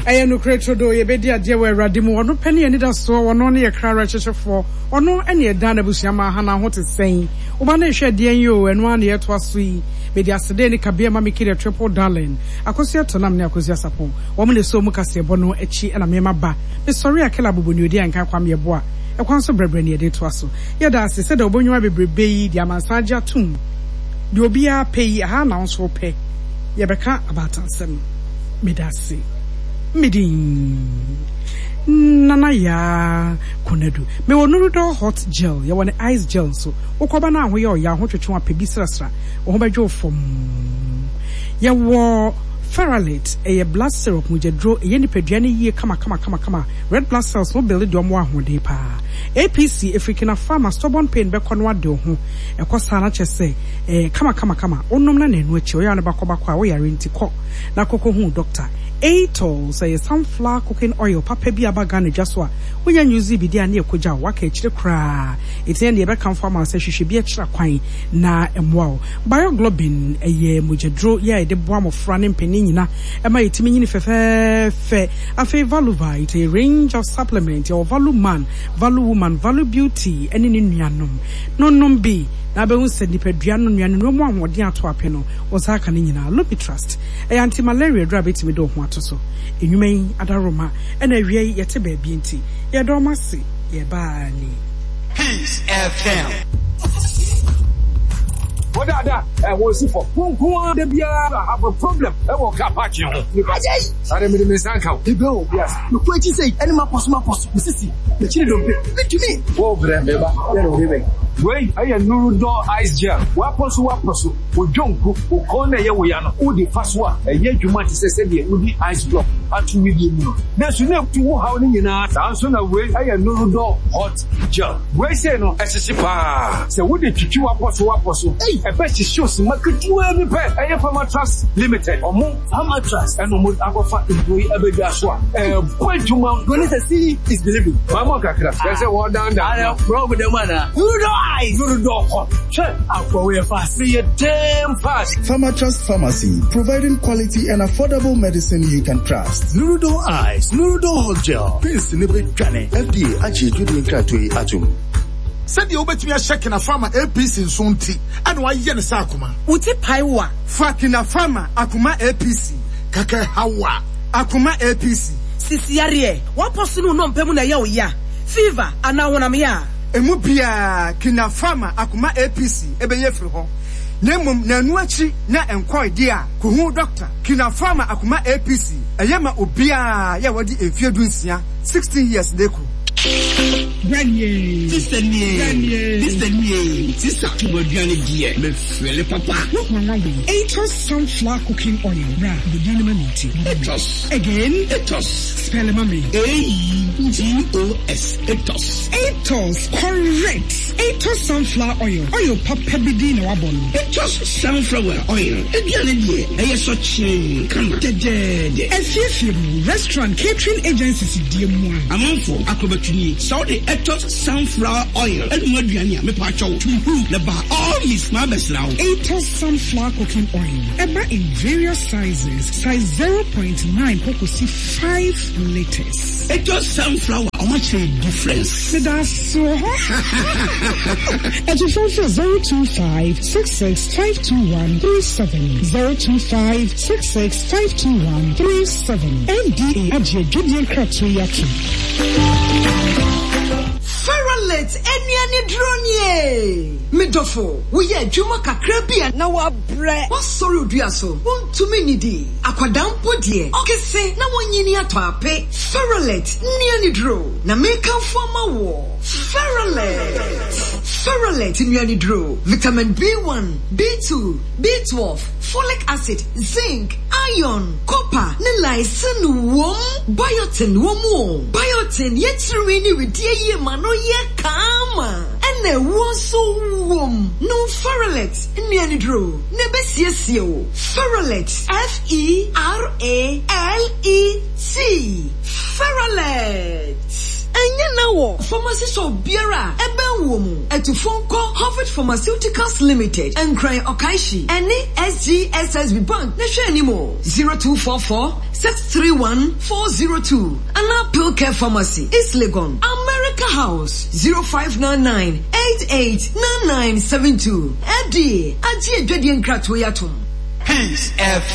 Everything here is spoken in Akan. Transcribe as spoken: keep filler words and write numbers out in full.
Aya no creator do ye bedi ade we awrade mu ono pani ani da so ono ne ye kra rechechefo ono ene dan abusuama ha na ho te sen oba na hwe de an yo eno an ye to aso yi bedi asede ne kabia ma mekire triple darling akosia tonam ne akosia sapon wo me so mu kase bo no echi na me maba me sorry akela boboni odi anka kwam ye bo a ekwan so brebre ne de to aso ye da ase se da obonwa bebrebe yi di amansa agya tum di obi a pay ha na nso pe ye beka abatansem me da se Midin Nana ya Konedu. Me wonuru do hot gel. Ya wane ice gel so. Okoba na ho ya ya ho twetwe apebi srasra. Wo bejo fom. Ya wo Feralate a blood syrup mu jedro e ni peduane yie kama kama kama kama. Red blood cells no build do mo ahode pa. A P C African Farmer stubborn pain be kono ade ho. Ekosa na chese eh kama kama kama. Onom na nenu achi o ya na bakoba kwa wo yare nti ko. Na koko hu doctor. Atol say sunflower cooking oil papa bi abaga na dwaswa wonya nyuzi bi dia na ekoja waka ekire kra ite na ebe kan farmer say hwehwe bi ekira kwan na emwa bioglobin eye mojedro ya ede boa mofra ne mpeni nyina ema yetimi nyini fefe fe afi valuva ite range of supplement your value man value woman value beauty ene ne nuanom nonom bi na be hu se nipadua no nuanom no mo ahode ato ape no wo sa aka ne nyina lobi trust e anti malaria dra betimi do ho atoso enwumen adaroma ena wie yete ba bi nti ye do mase ye ba ni Peace F M. What are that? I was for who the beer have a problem. I will cap at you. I don't mean Miss Uncle. You go, yes. You quite say any more possible possible. Sissy, the children don't to me. Oh, Brenda, wait, I am no door ice gel. What possible, what possible? We don't cook, we corner Yawayana, who the first one, and yet you might say, would be ice drop at two million. There's enough to how in your answer away. I am no door hot gel. Wait, say no, as a sipa. So, would it you up possible, what possible? Hey, I bet you show some market to every pair. I have a mattress limited or more, how much trust and no more aqua employee ever gaswa. And point to mount when it's see is delivery. Mama Kakra, there's a word down there. I have wrong with the manner. You know. No, no, hot. Check. I'll go away fast. Be a damn fast. Pharmatrust Pharmacy, providing quality and affordable medicine you can trust. Nurudo Ice, Nurudo Hot Gel. Pins Nibre Jane. F D A actually doing Kratwe Atum. Said you bet me a check in a farmer A P C in Sunti. And why yen sakuma? Uti paiwa. Fucking a farmer Akuma A P C. Kaka Hawa. Akuma A P C. Sisiarie. What person no pemu na ya ya? Fever ana wona me ya. Emu bia kina farmer Akuma A P C ebe ye firi ho. Nemum na anu achi na enkwoi de a ko hu doctor kina farmer Akuma A P C eyema obia ya wadi efiedu nsia sixteen years deku. Ganye, sister nie, Ganye, sister nie, sister Kibodiani die, me fele papa. Look my life. Atos sunflower cooking oil, bra, the dynamite. Atos. Again, Atos. Spell mommy. A T O S. Atos. Atos, correct. Atos sunflower oil. Oil papa bidi na wabon. Atos sunflower oil. Ediane die, eye so chin, kama. Dede. Efiefiru restaurant catering agencies die mo. Amanfo akobatu so the Atos sunflower oil and Modiania me pacho the bar all is my best now. Atos sunflower cooking oil ever in various sizes, size zero point nine see five liters. Atos sunflower how much a difference? That's so at your phone for zero two five six six five two one three seven zero two five six six five two one three seven N D A at your Gideon Kratwe Feralate enyani dronye midofo we ye adwuma kakra bia na wa bre wa sorry odua so wontumi nidi akwadampo de okese na wonyini ato ape Feralate nyani dro na make am forma wo Feralate Feralate nyani dro vitamin B one B two B twelve folic acid zinc iron copper ne lysine wom biotin wom biotin yetiri ni widie ye mano ye kama ene wo so wom no Feralate nyani dro ne besiesie o Feralate F E R A L E T Feralate Anya na wo pharmacy so biara ebe wo mu to Fonko Harvard Pharmaceuticals Limited and Cry Okaishi. Any S G S S B Bank. Nesha anymore. zero two four four six three one four zero two. Anna Pill Care Pharmacy. East Legon. America House. zero five nine nine eight eight nine nine seven two. Eddie. Aji Edwedian Kratweyatum. Peace F M.